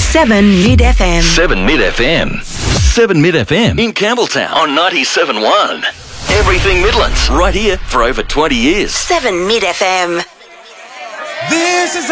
7 Mid FM. 7 Mid FM. 7 Mid FM in Campbelltown on 97.1. Everything Midlands, right here for over 20 years. 7 Mid FM. This is